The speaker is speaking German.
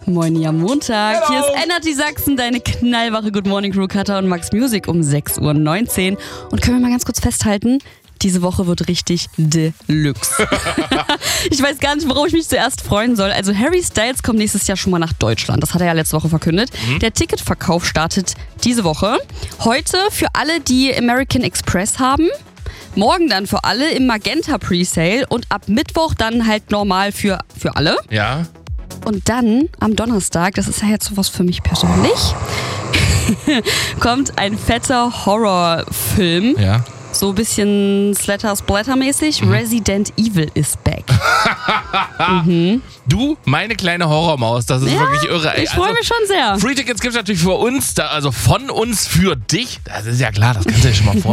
Moin am Montag. Hello. Hier ist Energy Sachsen, deine knallwache Good Morning Crew, Katha und Max Music um 6:19 Uhr. Und können wir mal ganz kurz festhalten, diese Woche wird richtig Deluxe. Ich weiß gar nicht, worauf ich mich zuerst freuen soll. Also Harry Styles kommt nächstes Jahr schon mal nach Deutschland. Das hat er ja letzte Woche verkündet. Der Ticketverkauf startet diese Woche. Heute für alle, die American Express haben. Morgen dann für alle im Magenta Presale und ab Mittwoch dann halt normal für alle. Ja. Und dann am Donnerstag, das ist ja jetzt sowas für mich persönlich, kommt ein fetter Horrorfilm. Ja. So ein bisschen Splatter-mäßig. Resident Evil is back. Du, meine kleine Horrormaus, das ist wirklich irre. Ich freue mich schon sehr. Free Tickets gibt es natürlich für uns, also von uns für dich. Das ist ja klar, das kannst du dir schon mal vorstellen.